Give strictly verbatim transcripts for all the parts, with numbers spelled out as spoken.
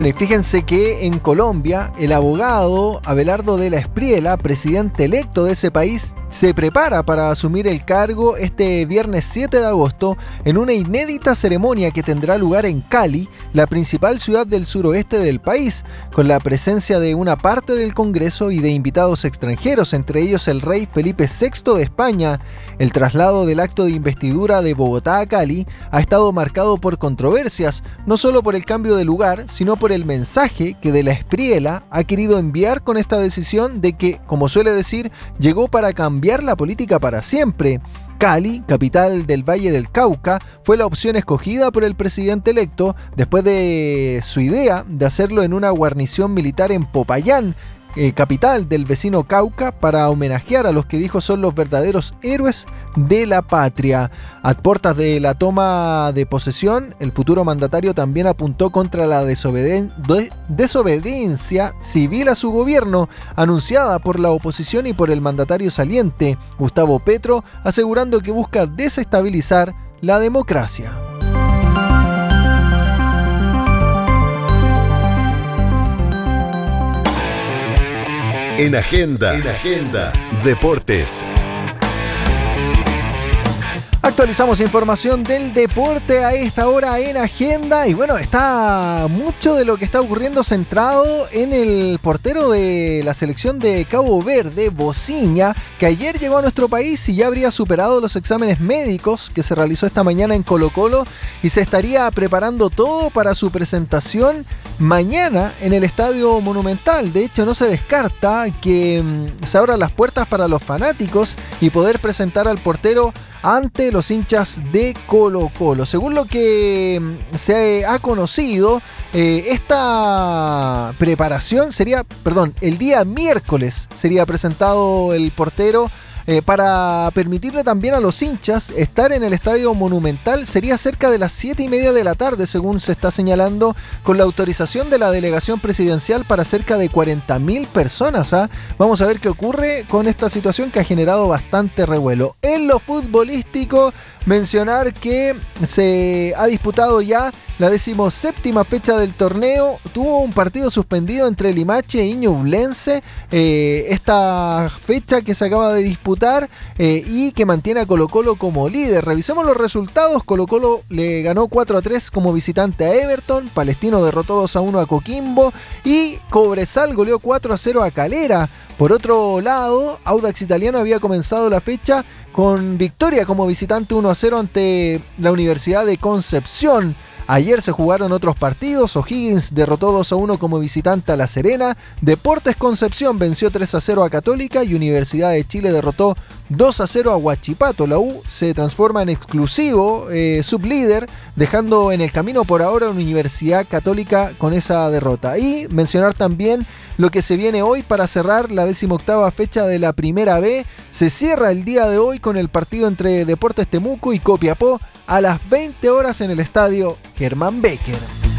Bueno, y fíjense que en Colombia el abogado Abelardo de la Espriella, presidente electo de ese país, se prepara para asumir el cargo este viernes siete de agosto en una inédita ceremonia que tendrá lugar en Cali, la principal ciudad del suroeste del país, con la presencia de una parte del Congreso y de invitados extranjeros, entre ellos el rey Felipe sexto de España. El traslado del acto de investidura de Bogotá a Cali ha estado marcado por controversias, no solo por el cambio de lugar, sino por el mensaje que de la Espriella ha querido enviar con esta decisión de que, como suele decir, llegó para cambiar la política para siempre. Cali, capital del Valle del Cauca, fue la opción escogida por el presidente electo después de su idea de hacerlo en una guarnición militar en Popayán, Eh, capital del vecino Cauca, para homenajear a los que dijo son los verdaderos héroes de la patria. A puertas de la toma de posesión, el futuro mandatario también apuntó contra la desobeden- de- desobediencia civil a su gobierno, anunciada por la oposición y por el mandatario saliente, Gustavo Petro, asegurando que busca desestabilizar la democracia. En Agenda, en Agenda, Deportes. Actualizamos información del deporte a esta hora en Agenda y bueno, está mucho de lo que está ocurriendo centrado en el portero de la selección de Cabo Verde, Bociña, que ayer llegó a nuestro país y ya habría superado los exámenes médicos que se realizó esta mañana en Colo-Colo y se estaría preparando todo para su presentación mañana en el Estadio Monumental. De hecho, no se descarta que mmm, se abran las puertas para los fanáticos y poder presentar al portero ante los hinchas de Colo-Colo. Según lo que se ha conocido, eh, esta preparación sería, perdón, el día miércoles sería presentado el portero eh, para permitirle también a los hinchas estar en el Estadio Monumental. Sería cerca de las siete y media de la tarde, según se está señalando, con la autorización de la delegación presidencial para cerca de cuarenta mil personas. ¿ah? Vamos a ver qué ocurre con esta situación que ha generado bastante revuelo. En lo futbolístico, mencionar que se ha disputado ya la decimoséptima fecha del torneo. Tuvo un partido suspendido entre Limache e Ñublense. Eh, esta fecha que se acaba de disputar eh, y que mantiene a Colo-Colo como líder. Revisemos los resultados. Colo-Colo le ganó cuatro a tres como visitante a Everton. Palestino derrotó dos a uno a Coquimbo. Y Cobresal goleó cuatro a cero a Calera. Por otro lado, Audax Italiano había comenzado la fecha con victoria como visitante uno a cero ante la Universidad de Concepción. Ayer se jugaron otros partidos. O'Higgins derrotó dos a uno como visitante a La Serena. Deportes Concepción venció tres a cero a Católica y Universidad de Chile derrotó dos a cero a Huachipato. La U se transforma en exclusivo eh, sublíder, dejando en el camino por ahora a Universidad Católica con esa derrota. Y mencionar también lo que se viene hoy para cerrar la decimoctava fecha de la Primera B. Se cierra el día de hoy con el partido entre Deportes Temuco y Copiapó a las veinte horas en el estadio Germán Becker.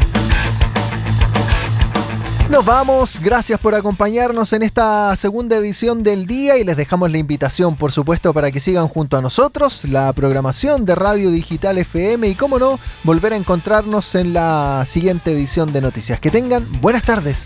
Nos vamos, gracias por acompañarnos en esta segunda edición del día y les dejamos la invitación, por supuesto, para que sigan junto a nosotros la programación de Radio Digital F M y, cómo no, volver a encontrarnos en la siguiente edición de Noticias. Que tengan buenas tardes.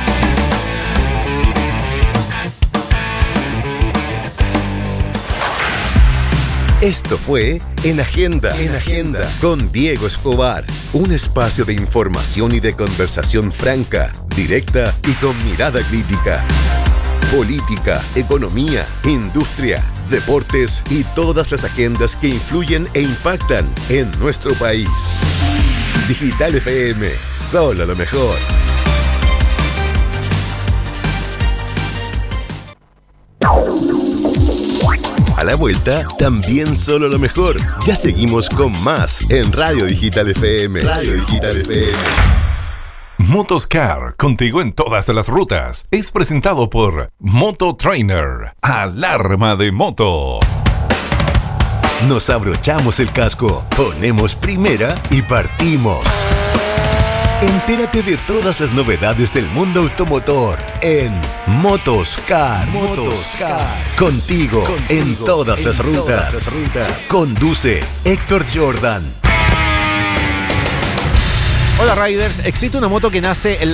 Esto fue En Agenda, En Agenda, con Diego Escobar. Un espacio de información y de conversación franca, directa y con mirada crítica. Política, economía, industria, deportes y todas las agendas que influyen e impactan en nuestro país. Digital F M, solo lo mejor. A la vuelta, también solo lo mejor. Ya seguimos con más en Radio Digital F M. Radio Digital F M. Motoscar, contigo en todas las rutas. Es presentado por Moto Trainer, alarma de moto. Nos abrochamos el casco, ponemos primera y partimos. Entérate de todas las novedades del mundo automotor en Motoscar. Motoscar. Contigo, Contigo en todas, en las, rutas. todas las rutas. Conduce Héctor Jordan. Hola Riders, existe una moto que nace en